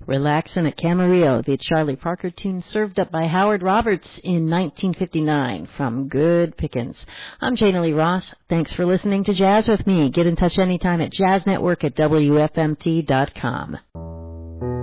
Relaxin' at Camarillo, the Charlie Parker tune served up by Howard Roberts in 1959 from Good Pickins. I'm Jana Lee Ross. Thanks for listening to Jazz with me. Get in touch anytime at jazznetwork@wfmt.com.